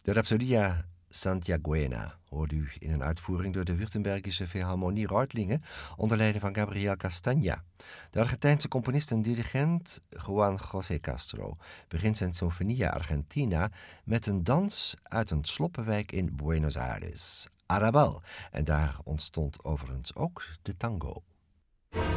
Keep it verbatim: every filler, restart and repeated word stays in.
De Rhapsodia Santiaguena hoorde u in een uitvoering door de Württembergische Philharmonie Reutlingen onder leiding van Gabriel Castagna. De Argentijnse componist en dirigent Juan José Castro begint zijn Sinfonia Argentina met een dans uit een sloppenwijk in Buenos Aires, Arrabal, en daar ontstond overigens ook de tango.